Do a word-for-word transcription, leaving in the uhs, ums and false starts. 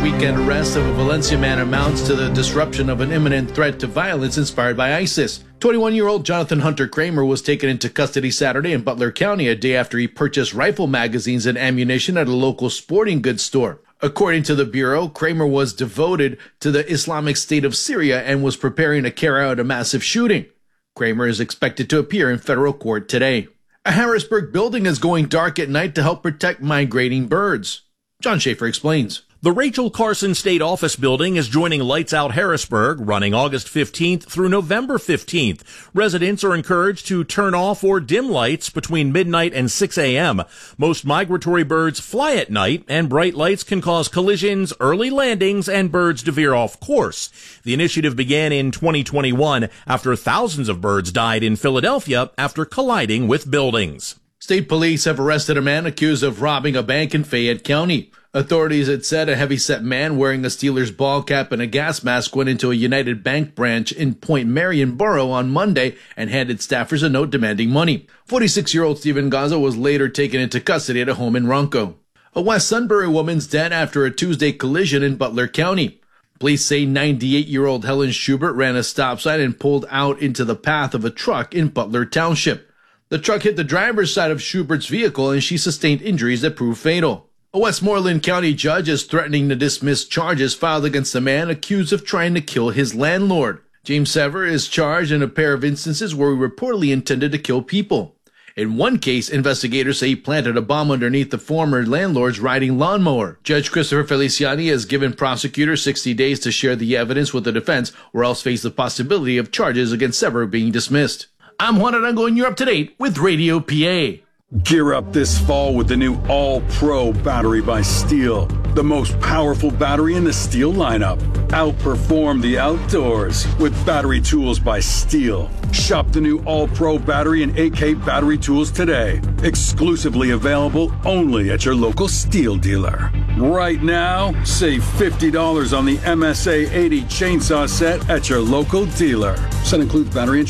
weekend arrest of a Valencia man amounts to the disruption of an imminent threat to violence inspired by ISIS. twenty-one-year-old Jonathan Hunter Kramer was taken into custody Saturday in Butler County, a day after he purchased rifle magazines and ammunition at a local sporting goods store. According to the Bureau, Kramer was devoted to the Islamic State of Syria and was preparing to carry out a massive shooting. Kramer is expected to appear in federal court today. A Harrisburg building is going dark at night to help protect migrating birds. John Schaefer explains. The Rachel Carson State Office Building is joining Lights Out Harrisburg, running August fifteenth through November fifteenth. Residents are encouraged to turn off or dim lights between midnight and six a.m. Most migratory birds fly at night, and bright lights can cause collisions, early landings, and birds to veer off course. The initiative began in twenty twenty-one after thousands of birds died in Philadelphia after colliding with buildings. State police have arrested a man accused of robbing a bank in Fayette County. Authorities had said a heavy-set man wearing a Steelers ball cap and a gas mask went into a United Bank branch in Point Marion Borough on Monday and handed staffers a note demanding money. forty-six-year-old Stephen Gaza was later taken into custody at a home in Ronco. A West Sunbury woman's dead after a Tuesday collision in Butler County. Police say ninety-eight-year-old Helen Schubert ran a stop sign and pulled out into the path of a truck in Butler Township. The truck hit the driver's side of Schubert's vehicle and she sustained injuries that proved fatal. A Westmoreland County judge is threatening to dismiss charges filed against a man accused of trying to kill his landlord. James Sever is charged in a pair of instances where he reportedly intended to kill people. In one case, investigators say he planted a bomb underneath the former landlord's riding lawnmower. Judge Christopher Feliciani has given prosecutors sixty days to share the evidence with the defense or else face the possibility of charges against Sever being dismissed. I'm Juan Arango and you're up to date with Radio P A. Gear up this fall with the new All-Pro battery by Steel. The most powerful battery in the Steel lineup. Outperform the outdoors with battery tools by Steel. Shop the new All-Pro battery and A K battery tools today. Exclusively available only at your local Steel dealer. Right now, save fifty dollars on the M S A eighty chainsaw set at your local dealer. Set includes battery and